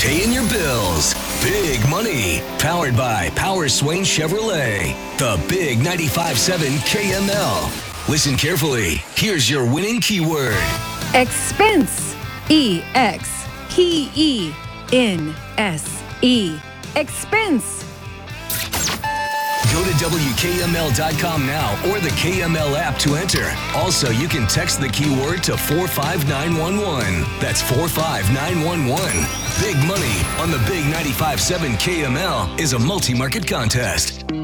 paying your bills. Big money, powered by Power Swain Chevrolet. The Big 95.7 KML. Listen carefully. Here's your winning keyword. Expense. E-X-P-E-N-S-E. Expense. Go to WKML.com now or the KML app to enter. Also, you can text the keyword to 45911. That's 45911. Big money on the Big 95.7 KML is a multi-market contest.